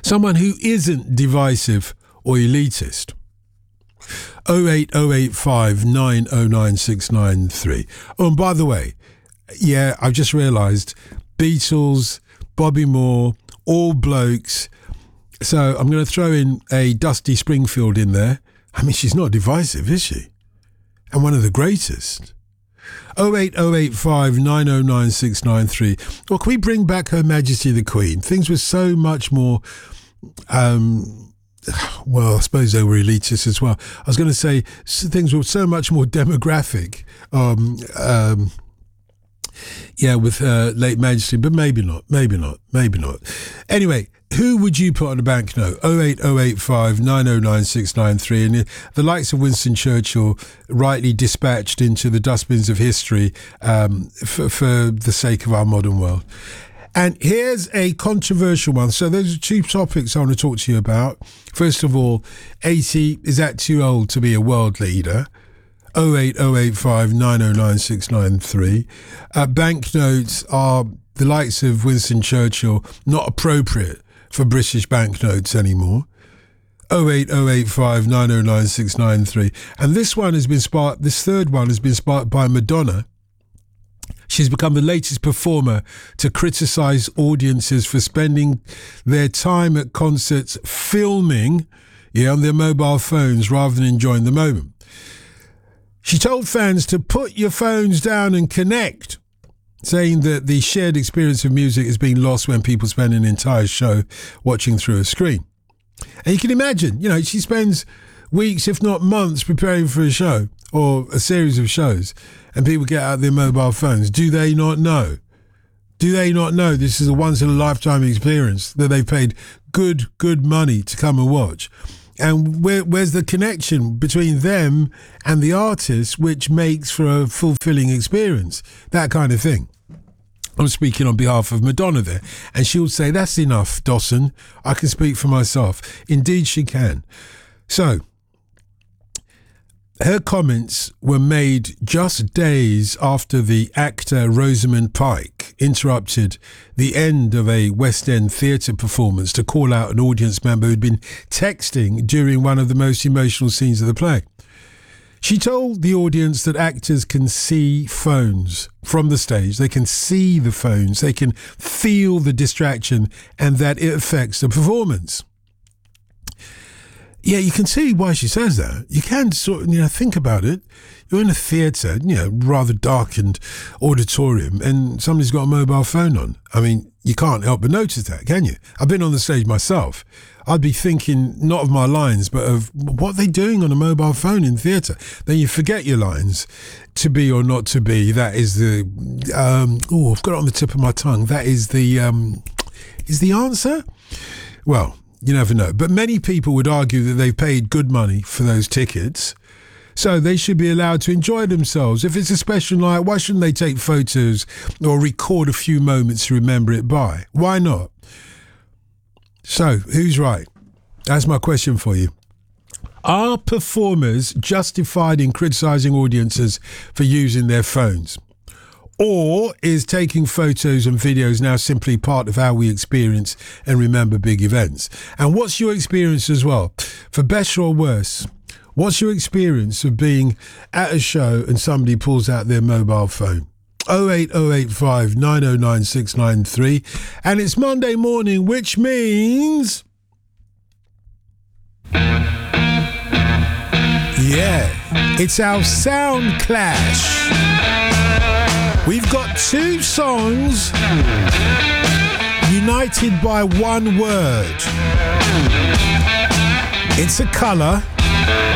Someone who isn't divisive or elitist. 08085 909 693. Oh, and by the way, yeah, I've just realised Beatles, Bobby Moore, all blokes. So I'm going to throw in a Dusty Springfield in there. I mean, she's not divisive, is she? And one of the greatest. 08085 909 693. Well, can we bring back Her Majesty the Queen? Things were so much more... well, I suppose they were elitist as well. I was going to say things were so much more demographic. Yeah, with late Majesty, but maybe not. Anyway, who would you put on a banknote? 08085 909 693. And the likes of Winston Churchill rightly dispatched into the dustbins of history for the sake of our modern world. And here's a controversial one. So those are two topics I want to talk to you about. First of all, 80, is that too old to be a world leader? 08085 909 693. Banknotes are the likes of Winston Churchill not appropriate for British banknotes anymore. 08085 909 693. And this third one has been sparked by Madonna. She's become the latest performer to criticise audiences for spending their time at concerts filming on their mobile phones rather than enjoying the moment. She told fans to put your phones down and connect, saying that the shared experience of music is being lost when people spend an entire show watching through a screen. And you can imagine, she spends weeks, if not months, preparing for a show or a series of shows, and people get out their mobile phones. Do they not know? Do they not know this is a once-in-a-lifetime experience that they paid good money to come and watch? And where's the connection between them and the artist, which makes for a fulfilling experience? That kind of thing. I'm speaking on behalf of Madonna there. And she would say, that's enough, Dawson. I can speak for myself. Indeed, she can. So, her comments were made just days after the actor Rosamund Pike interrupted the end of a West End theatre performance to call out an audience member who'd been texting during one of the most emotional scenes of the play. She told the audience that actors can see phones from the stage. They can see the phones. They can feel the distraction, and that it affects the performance. Yeah, you can see why she says that. You can sort of, think about it. You're in a theatre, rather darkened auditorium, and somebody's got a mobile phone on. I mean, you can't help but notice that, can you? I've been on the stage myself. I'd be thinking not of my lines, but of what they're doing on a mobile phone in theatre. Then you forget your lines, to be or not to be. That is the, I've got it on the tip of my tongue. That is the answer? Well, you never know. But many people would argue that they've paid good money for those tickets, so they should be allowed to enjoy themselves. If it's a special night, why shouldn't they take photos or record a few moments to remember it by? Why not? So, who's right? That's my question for you. Are performers justified in criticising audiences for using their phones? Or is taking photos and videos now simply part of how we experience and remember big events? And what's your experience as well? For better or worse, what's your experience of being at a show and somebody pulls out their mobile phone? 08085 909 693. And it's Monday morning, which means... yeah, it's our sound clash. We've got two songs united by one word. It's a colour